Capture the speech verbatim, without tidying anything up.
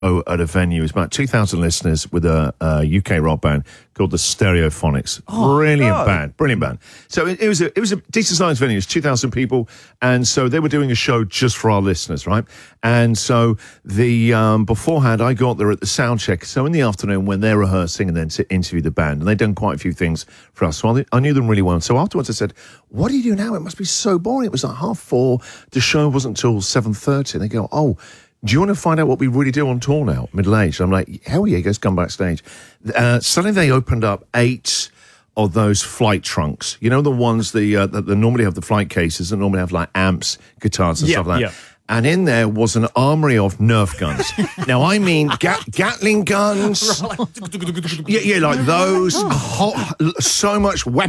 at a venue. It's about two thousand listeners with a, a U K rock band called the Stereophonics. Oh, brilliant God. band, brilliant band. So it, it was a it was a decent sized venue. It was two thousand people, and so they were doing a show just for our listeners, right? And so the um, beforehand, I got there at the sound check. So in the afternoon, when they're rehearsing and then to interview the band, and they'd done quite a few things for us, so I, I knew them really well. So afterwards, I said, "What do you do now? It must be so boring." It was like half four. The show wasn't till seven thirty. They go, "Oh, do you want to find out what we really do on tour now, middle-aged?" I'm like, hell yeah, he goes, come backstage. Uh, suddenly they opened up eight of those flight trunks. You know, the ones the, uh, that, that normally have the flight cases that normally have like amps, guitars and Yeah, stuff like yeah. that. And in there was an armory of Nerf guns. Now, I mean Gat- Gatling guns. yeah, yeah, like those. Hot, so much weapons.